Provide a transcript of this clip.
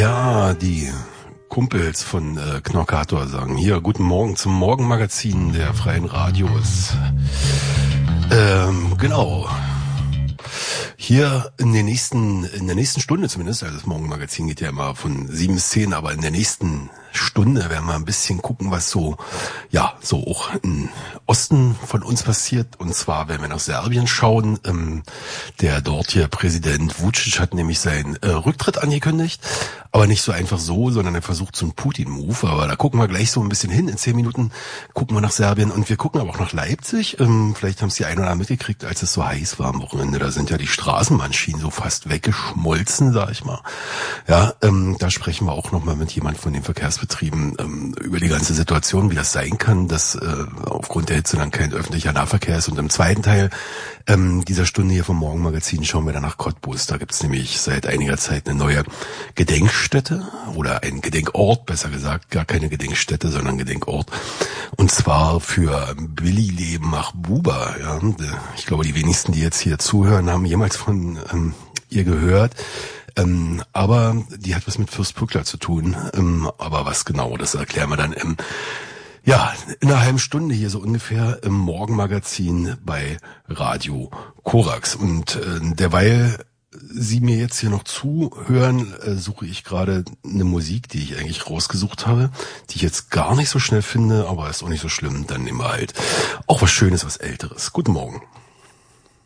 Ja, die Kumpels von Knorkator sagen hier, guten Morgen zum Morgenmagazin der Freien Radios. Genau. Hier in der nächsten Stunde zumindest, also das Morgenmagazin geht ja immer von 7 bis 10, aber in der nächsten Stunde werden wir ein bisschen gucken, was so auch im Osten von uns passiert. Und zwar werden wir nach Serbien schauen. Der dortige Präsident Vučić hat nämlich seinen Rücktritt angekündigt. Aber nicht so einfach so, sondern er versucht so einen Putin-Move. Aber da gucken wir gleich so ein bisschen hin. In 10 Minuten gucken wir nach Serbien. Und wir gucken aber auch nach Leipzig. Vielleicht haben es die ein oder anderen mitgekriegt, als es so heiß war am Wochenende. Da sind ja die Straßenbahnschienen so fast weggeschmolzen, sag ich mal. Ja, da sprechen wir auch nochmal mit jemand von den Verkehrsbetrieben über die ganze Situation, wie das sein kann, dass aufgrund der Hitze dann kein öffentlicher Nahverkehr ist. Und im zweiten Teil dieser Stunde hier vom Morgenmagazin schauen wir dann nach Cottbus. Da gibt's nämlich seit einiger Zeit eine neue Gedenkstätte oder ein Gedenkort, besser gesagt, gar keine Gedenkstätte, sondern Gedenkort. Und zwar für Billy Mahbuba. Ja, ich glaube, die wenigsten, die jetzt hier zuhören, haben jemals von ihr gehört. Aber die hat was mit Fürst Pückler zu tun. Aber was genau, das erklären wir dann in einer halben Stunde hier so ungefähr im Morgenmagazin bei Radio Korax. Und derweil Sie mir jetzt hier noch zuhören, suche ich gerade eine Musik, die ich eigentlich rausgesucht habe, die ich jetzt gar nicht so schnell finde, aber ist auch nicht so schlimm. Dann nehmen wir halt auch was Schönes, was Älteres. Guten Morgen.